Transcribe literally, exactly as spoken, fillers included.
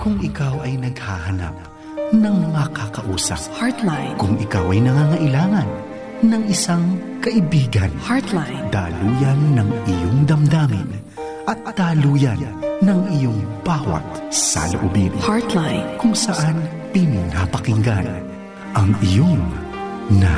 Kung ikaw ay naghahanap ng makakausap. Heartline. Kung ikaw ay nangangailangan ng isang kaibigan. Heartline. Daluyan ng iyong damdamin at daluyan ng iyong bawat saloobin. Heartline. Kung saan pinapakinggan ang iyong na